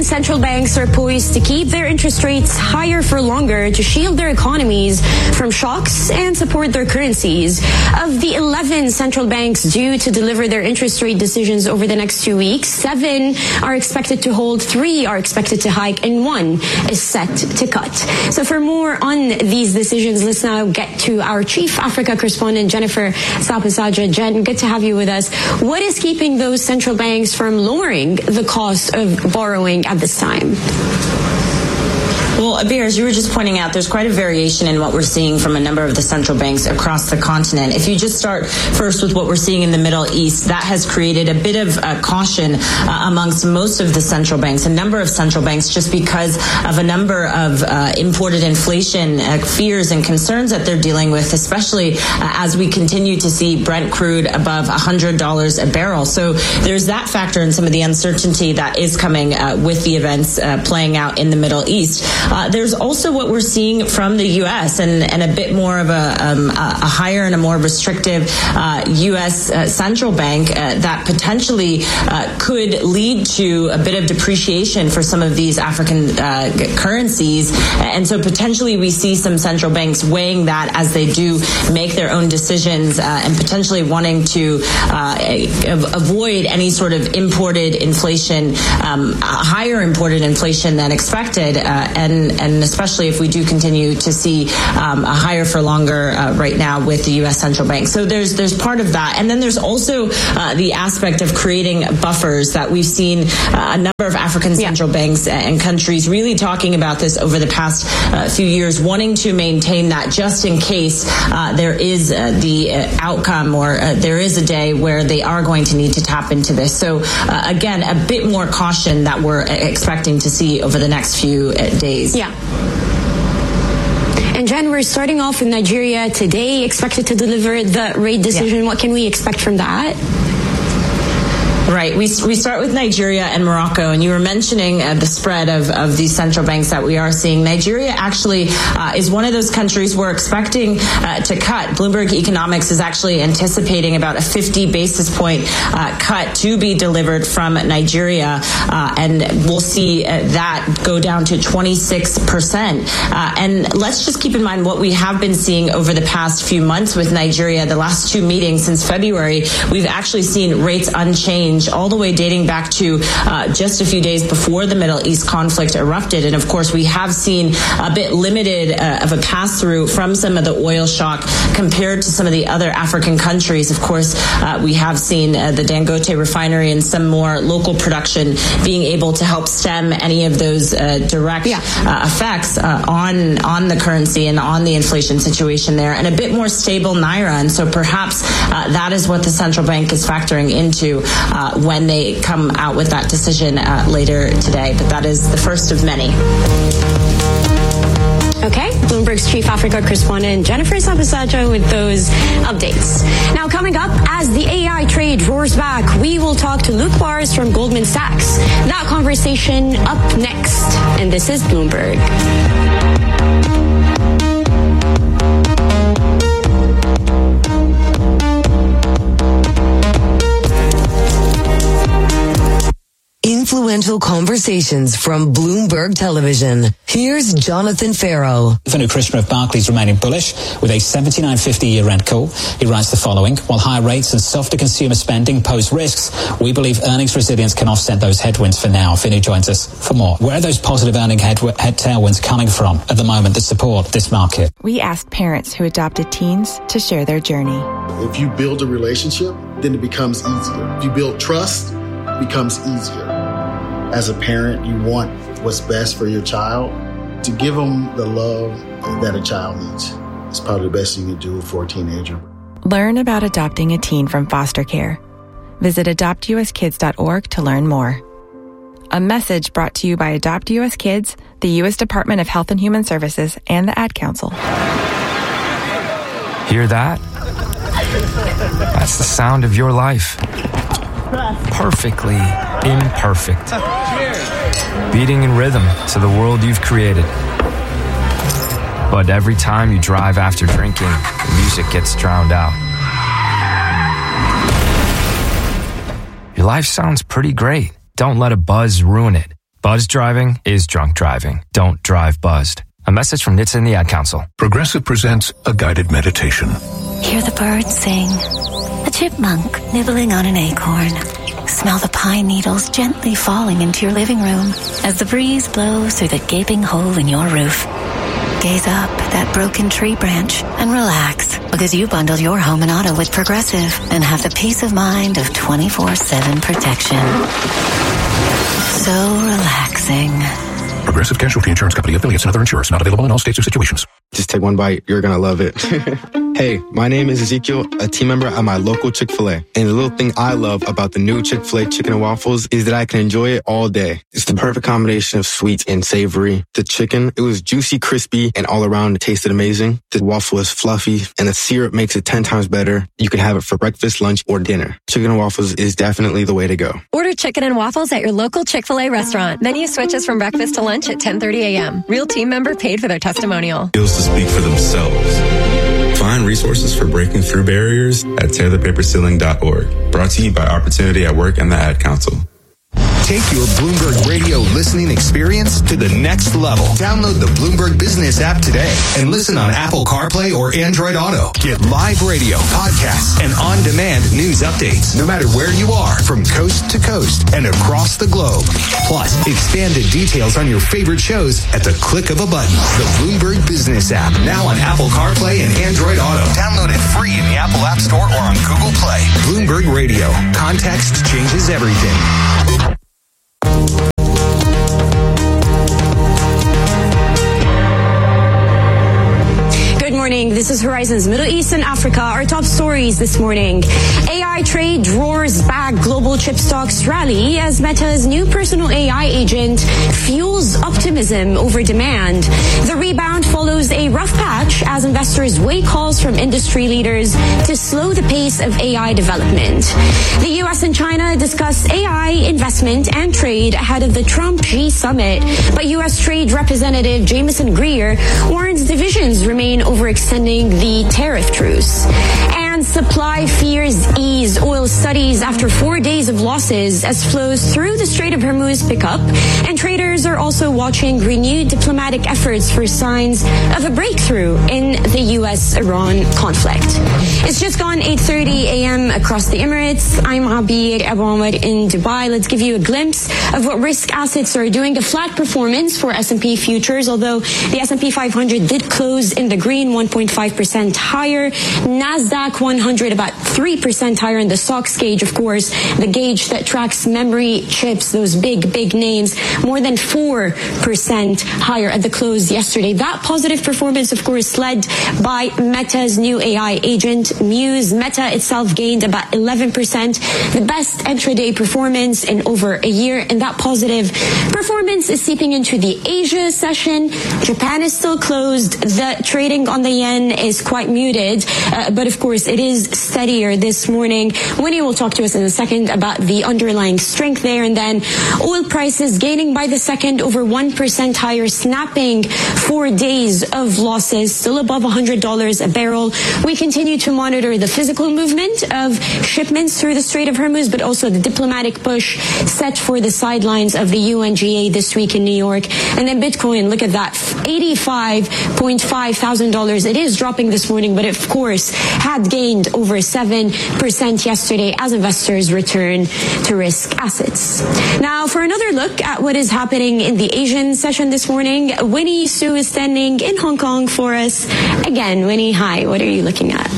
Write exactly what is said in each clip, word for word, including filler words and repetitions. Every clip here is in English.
African central banks are poised to keep their interest rates higher for longer to shield their economies from shocks and support their currencies. Of the eleven central banks due to deliver their interest rate decisions over the next two weeks, seven are expected to hold, three are expected to hike, and one is set to cut. So for more on these decisions, let's now get to our Chief Africa correspondent, Jennifer Sapasaja. Jen, good to have you with us. What is keeping those central banks from lowering the cost of borrowing at this time? Well, Abir, as you were just pointing out, there's quite a variation in what we're seeing from a number of the central banks across the continent. If you just start first with what we're seeing in the Middle East, that has created a bit of uh, caution uh, amongst most of the central banks, a number of central banks, just because of a number of uh, imported inflation uh, fears and concerns that they're dealing with, especially uh, as we continue to see Brent crude above one hundred dollars a barrel. So there's that factor and some of the uncertainty that is coming uh, with the events uh, playing out in the Middle East. Uh, there's also what we're seeing from the U S and, and a bit more of a, um, a higher and a more restrictive uh, U S uh, central bank uh, that potentially uh, could lead to a bit of depreciation for some of these African uh, currencies. And so potentially we see some central banks weighing that as they do make their own decisions uh, and potentially wanting to uh, avoid any sort of imported inflation, um, higher imported inflation than expected. Uh, and And especially if we do continue to see um, a higher for longer uh, right now with the U S central bank. So there's there's part of that. And then there's also uh, the aspect of creating buffers that we've seen uh, a number of African central yeah. banks and countries really talking about this over the past uh, few years, wanting to maintain that just in case uh, there is uh, the uh, outcome or uh, there is a day where they are going to need to tap into this. So uh, again, a bit more caution that we're expecting to see over the next few uh, days. Yeah. And Jen, we're starting off with Nigeria today, expected to deliver the rate decision. Yeah. What can we expect from that? Right. We we start with Nigeria and Morocco, and you were mentioning uh, the spread of, of these central banks that we are seeing. Nigeria actually uh, is one of those countries we're expecting uh, to cut. Bloomberg Economics is actually anticipating about a fifty basis point uh, cut to be delivered from Nigeria, uh, and we'll see uh, that go down to twenty-six percent. Uh, and let's just keep in mind what we have been seeing over the past few months with Nigeria. The last two meetings since February, we've actually seen rates unchanged, all the way dating back to uh, just a few days before the Middle East conflict erupted. And of course, we have seen a bit limited uh, of a pass-through from some of the oil shock compared to some of the other African countries. Of course, uh, we have seen uh, the Dangote refinery and some more local production being able to help stem any of those uh, direct yeah. uh, effects uh, on, on the currency and on the inflation situation there, and a bit more stable Naira. And so perhaps uh, that is what the central bank is factoring into uh, when they come out with that decision uh, later today. But that is the first of many. Okay, Bloomberg's Chief Africa correspondent Jennifer Sapasaja with those updates. Now coming up, as the A I trade roars back, we will talk to Luke Bars from Goldman Sachs. That conversation up next. And this is Bloomberg. Influential conversations from Bloomberg Television. Here's Jonathan Farrow. Vinu Krishna of Barclays remaining bullish with a seventy-nine fifty year-end call. He writes the following: while higher rates and softer consumer spending pose risks, we believe earnings resilience can offset those headwinds for now. Vinu joins us for more. Where are those positive earning head, head tailwinds coming from at the moment that support this market? We asked parents who adopted teens to share their journey. If you build a relationship, then it becomes easier. If you build trust, it becomes easier. As a parent, you want what's best for your child. To give them the love that a child needs is probably the best you can do for a teenager. Learn about adopting a teen from foster care. Visit adopt u s kids dot org to learn more. A message brought to you by Adopt U S Kids, the U S Department of Health and Human Services, and the Ad Council. Hear that? That's the sound of your life. Perfectly imperfect. Beating in rhythm to the world you've created. But every time you drive after drinking, the music gets drowned out. Your life sounds pretty great. Don't let a buzz ruin it. Buzzed driving is drunk driving. Don't drive buzzed. A message from N H T S A and the Ad Council. Progressive presents a guided meditation. Hear the birds sing. A chipmunk nibbling on an acorn. Smell the pine needles gently falling into your living room as the breeze blows through the gaping hole in your roof. Gaze up at that broken tree branch and relax because you bundled your home and auto with Progressive and have the peace of mind of twenty-four seven protection. So relaxing. Progressive Casualty Insurance Company, affiliates, and other insurers. Not available in all states or situations. Just take one bite. You're going to love it. Hey, my name is Ezekiel, a team member at my local Chick-fil-A. And the little thing I love about the new Chick-fil-A chicken and waffles is that I can enjoy it all day. It's the perfect combination of sweet and savory. The chicken, it was juicy, crispy, and all around it tasted amazing. The waffle is fluffy, and the syrup makes it ten times better. You can have it for breakfast, lunch, or dinner. Chicken and waffles is definitely the way to go. Order chicken and waffles at your local Chick-fil-A restaurant. Menu switches from breakfast to lunch at ten thirty a.m. Real team member paid for their testimonial. Skills to speak for themselves. Find resources for breaking through barriers at tear the paper ceiling dot org. Brought to you by Opportunity at Work and the Ad Council. Take your Bloomberg Radio listening experience to the next level. Download the Bloomberg Business app today and listen on Apple CarPlay or Android Auto. Get live radio, podcasts, and on-demand news updates no matter where you are from coast to coast and across the globe. Plus, expanded details on your favorite shows at the click of a button. The Bloomberg Business app, now on Apple CarPlay and Android Auto. Download it free in the Apple App Store or on Google Play. Bloomberg Radio. Context changes everything. This is Horizon's Middle East and Africa. Our top stories this morning. A I trade roars back, global chip stocks rally as Meta's new personal A I agent fuels optimism over demand. The rebound follows a rough patch as investors weigh calls from industry leaders to slow the pace of A I development. The U S and China discuss A I investment and trade ahead of the Trump-Xi summit, but U S Trade Representative Jameson Greer warns divisions remain overextending the tariff truce. And supply fears ease. Oil studies after four days of losses as flows through the Strait of Hormuz pick up, and traders are also watching renewed diplomatic efforts for signs of a breakthrough in the U S Iran conflict. It's just gone eight thirty a.m. across the Emirates. I'm Abir Abu Omar in Dubai. Let's give you a glimpse of what risk assets are doing. A flat performance for S and P futures, although the S and P five hundred did close in the green, one point five percent higher. NASDAQ one hundred about three percent higher in the stocks gauge, of course, the gauge that tracks memory chips, those big, big names, more than four percent higher at the close yesterday. That positive performance, of course, led by Meta's new A I agent, Muse. Meta itself gained about eleven percent, the best intraday performance in over a year, and that positive performance is seeping into the Asia session. Japan is still closed. The trading on the yen is quite muted, uh, but of course it is steadier this morning. Winnie will talk to us in a second about the underlying strength there. And then oil prices gaining by the second, over one percent higher, snapping four days of losses, still above one hundred dollars a barrel. We continue to monitor the physical movement of shipments through the Strait of Hormuz, but also the diplomatic push set for the sidelines of the U N G A this week in New York. And then Bitcoin, look at that, eighty-five point five thousand dollars. It is dropping this morning, but of course had gained over seven percent yesterday as investors return to risk assets. Now, for another look at what is happening in the Asian session this morning, Winnie Su is standing in Hong Kong for us. Again, Winnie, hi. What are you looking at?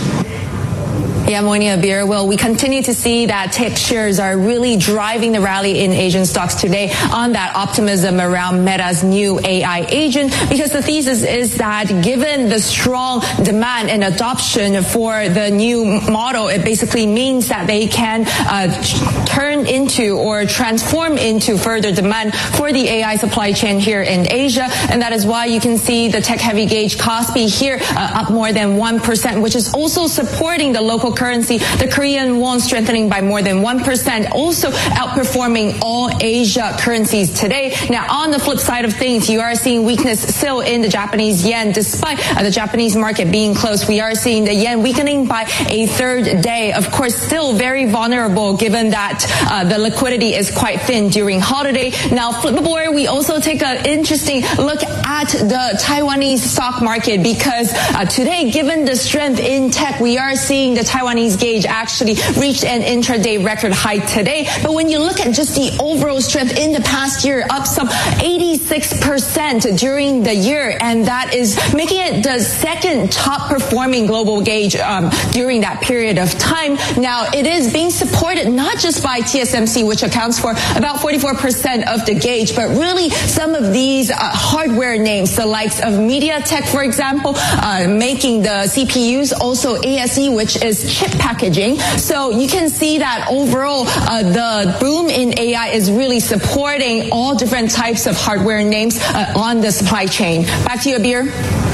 Yeah, morning, Abir. Well, we continue to see that tech shares are really driving the rally in Asian stocks today on that optimism around Meta's new A I agent, because the thesis is that given the strong demand and adoption for the new model, it basically means that they can uh, turn into or transform into further demand for the A I supply chain here in Asia. And that is why you can see the tech-heavy gauge Kospi here uh, up more than one percent, which is also supporting the local currency currency. The Korean won strengthening by more than one percent, also outperforming all Asia currencies today. Now, on the flip side of things, you are seeing weakness still in the Japanese yen. Despite uh, the Japanese market being closed, we are seeing the yen weakening by a third day. Of course, still very vulnerable given that uh, the liquidity is quite thin during holiday. Now, flip aboard, we also take an interesting look at the Taiwanese stock market because uh, today, given the strength in tech, we are seeing the Taiwanese gauge actually reach an intraday record high today. But when you look at just the overall strength in the past year, up some eighty-six percent during the year, and that is making it the second top performing global gauge um, during that period of time. Now, it is being supported not just by T S M C, which accounts for about forty-four percent of the gauge, but really some of these uh, hardware names, the likes of MediaTek, for example, uh, making the C P Us, also A S E, which is chip packaging. So you can see that overall, uh, the boom in A I is really supporting all different types of hardware names uh, on the supply chain. Back to you, Abir.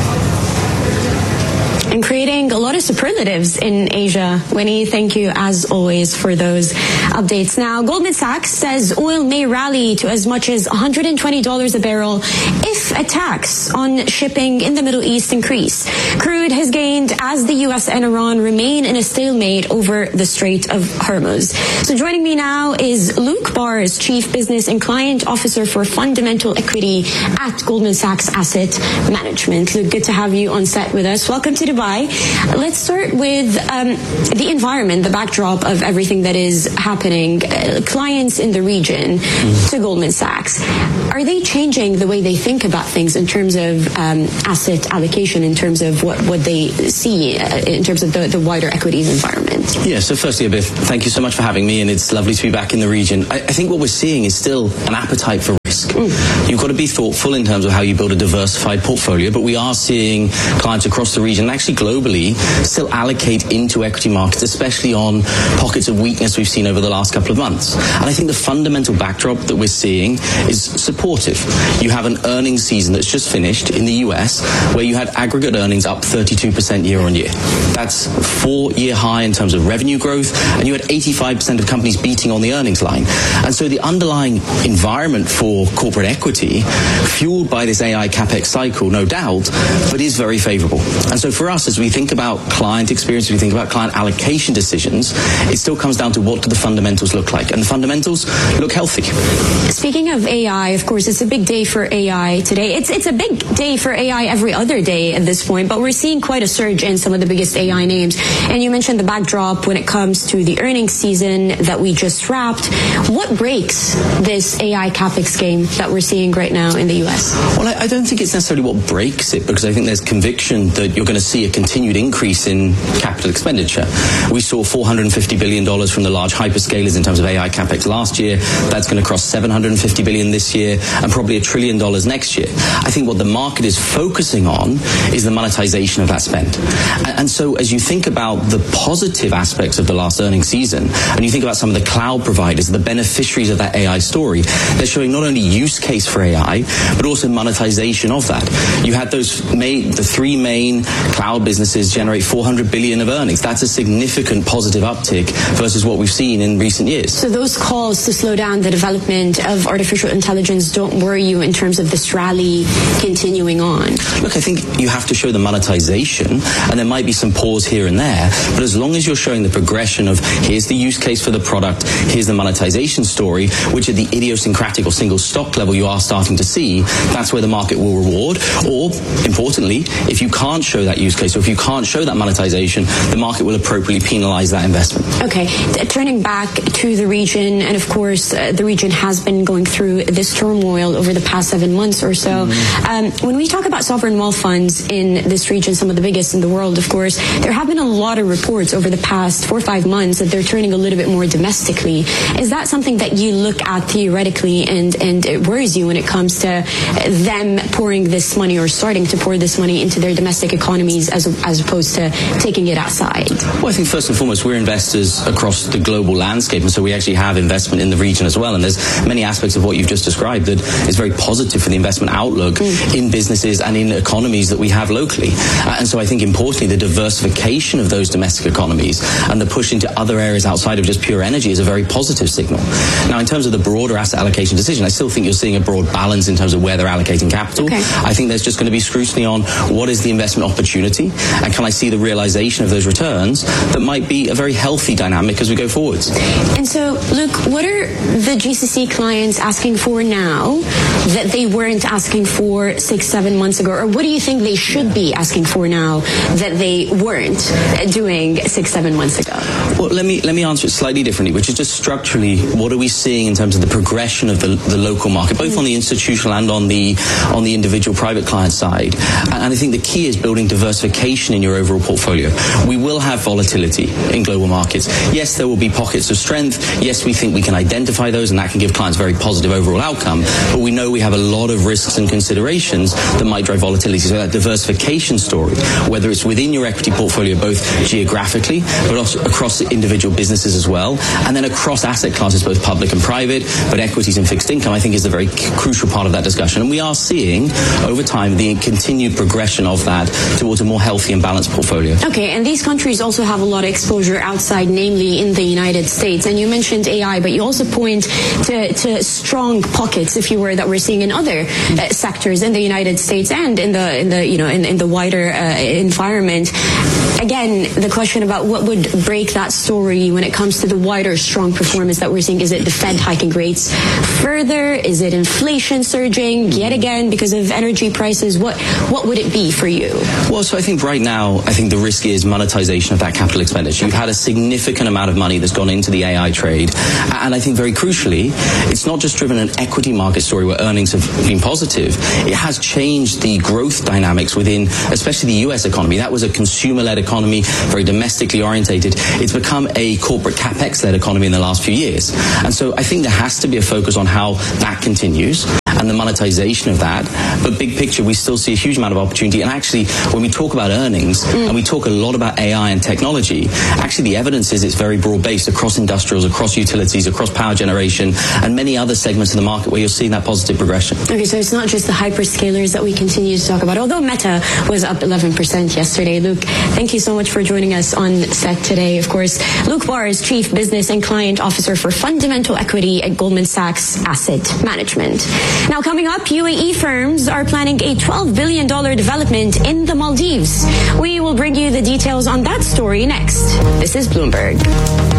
And creating a lot of superlatives in Asia. Winnie, thank you as always for those updates. Now, Goldman Sachs says oil may rally to as much as one hundred twenty dollars a barrel if attacks on shipping in the Middle East increase. Crude has gained as the U S and Iran remain in a stalemate over the Strait of Hormuz. So joining me now is Luke Bars, Chief Business and Client Officer for Fundamental Equity at Goldman Sachs Asset Management. Luke, good to have you on set with us. Welcome to Dubai. Let's start with um, the environment, the backdrop of everything that is happening. Uh, clients in the region mm. to Goldman Sachs, are they changing the way they think about things in terms of um, asset allocation, in terms of what, what they see uh, in terms of the, the wider equities environment? Yeah, so firstly, Abir, thank you so much for having me, and it's lovely to be back in the region. I, I think what we're seeing is still an appetite for risk. Mm. You've got to be thoughtful in terms of how you build a diversified portfolio, but we are seeing clients across the region, and actually globally, still allocate into equity markets, especially on pockets of weakness we've seen over the last couple of months. And I think the fundamental backdrop that we're seeing is supportive. You have an earnings season that's just finished in the U S where you had aggregate earnings up thirty-two percent year on year. That's a four-year high in terms of revenue growth, and you had eighty-five percent of companies beating on the earnings line. And so the underlying environment for corporate equity, fueled by this A I CapEx cycle, no doubt, but is very favorable. And so for us, as we think about client experience, as we think about client allocation decisions, it still comes down to what do the fundamentals look like. And the fundamentals look healthy. Speaking of A I, of course, it's a big day for A I today. It's it's a big day for A I every other day at this point, but we're seeing quite a surge in some of the biggest A I names. And you mentioned the backdrop when it comes to the earnings season that we just wrapped. What breaks this A I CapEx game that we're seeing right now in the U S? Well, I, I don't think it's necessarily what breaks it, because I think there's conviction that you're going to see a continued increase in capital expenditure. We saw four hundred fifty billion dollars from the large hyperscalers in terms of A I CapEx last year. That's going to cross seven hundred fifty billion dollars this year, and probably a trillion dollars next year. I think what the market is focusing on is the monetization of that spend. And, and so as you think about the positive aspects of the last earnings season, and you think about some of the cloud providers, the beneficiaries of that A I story, they're showing not only use case for A I, but also monetization of that. You had those main, the three main cloud businesses generate four hundred billion dollars of earnings. That's a significant positive uptick versus what we've seen in recent years. So those calls to slow down the development of artificial intelligence don't worry you in terms of this rally continuing on? Look, I think you have to show the monetization, and there might be some pause here and there, but as long as you're showing the progression of here's the use case for the product, here's the monetization story, which at the idiosyncratic or single stock level you are starting to see, that's where the market will reward. Or, importantly, if you can't show that use case, or if you can't show that monetization, the market will appropriately penalize that investment. Okay, turning back to the region, and of course, uh, the region has been going through this turmoil over the past seven months or so. Mm-hmm. Um, when we talk about sovereign wealth funds in this region, some of the biggest in the world, of course, there have been a lot of reports over the past four or five months that they're turning a little bit more domestically. Is that something that you look at theoretically and, and and it worries you when it comes to them pouring this money or starting to pour this money into their domestic economies as as opposed to taking it outside? Well, I think first and foremost, we're investors across the global landscape, and so we actually have investment in the region as well. And there's many aspects of what you've just described that is very positive for the investment outlook mm. in businesses and in economies that we have locally. Uh, and so I think importantly, the diversification of those domestic economies and the push into other areas outside of just pure energy is a very positive signal. Now, in terms of the broader asset allocation decision, I still think you're seeing a broad balance in terms of where they're allocating capital. Okay. I think there's just going to be scrutiny on what is the investment opportunity, and can I see the realization of those returns that might be a very healthy dynamic as we go forwards. And so, Luke, what are the G C C clients asking for now that they weren't asking for six, seven months ago? Or what do you think they should be asking for now that they weren't doing six, seven months ago? Well, let me let me answer it slightly differently, which is just structurally, what are we seeing in terms of the progression of the, the local market, both mm. on the institutional and on the on the individual private client side? And I think the key is building diversification in your overall portfolio. We will have volatility in global markets. Yes, there will be pockets of strength. Yes, we think we can identify those, and that can give clients very positive overall outcome. But we know we have a lot of risks and considerations that might drive volatility. So that diversification story, whether it's within your equity portfolio, both geographically, but also across individual businesses as well, and then across asset classes, both public and private, but equities and fixed income, I think is a very c- crucial part of that discussion. And we are seeing, over time, the continued progression of that towards a more healthy and balanced portfolio. Okay, and these countries also have a lot of exposure outside, namely in the United States. And you mentioned A I, but you also point to, to strong pockets, if you were, that we're seeing in other uh, sectors in the United States and in the in the you know in, in the wider uh, environment. Again, the question about what would break that story when it comes to the wider strong performance that we're seeing. Is it the Fed hiking rates further? Is it inflation surging yet again because of energy prices? What what would it be for you? Well, so I think right now, I think the risk is monetization of that capital expenditure. You've had a significant amount of money that's gone into the A I trade. And I think very crucially, it's not just driven an equity market story where earnings have been positive. It has changed the growth dynamics within, especially the U S economy. That was a consumer-led economy, very domestically orientated. It's become a corporate capex-led economy in the last few years. And so I think there has to be a focus on how that continues and the monetization of that. But big picture, we still see a huge amount of opportunity. And actually, when we talk about earnings, mm. and we talk a lot about A I and technology, actually the evidence is it's very broad-based across industrials, across utilities, across power generation, and many other segments of the market where you're seeing that positive progression. Okay, so it's not just the hyperscalers that we continue to talk about, although Meta was up eleven percent yesterday. Luke, thank you so much for joining us on set today. Of course, Luke Barr is Chief Business and Client Officer for Fundamental Equity at Goldman Sachs Asset Management. Now, coming up, U A E firms are planning a twelve billion dollars development in the Maldives. We will bring you the details on that story next. This is Bloomberg.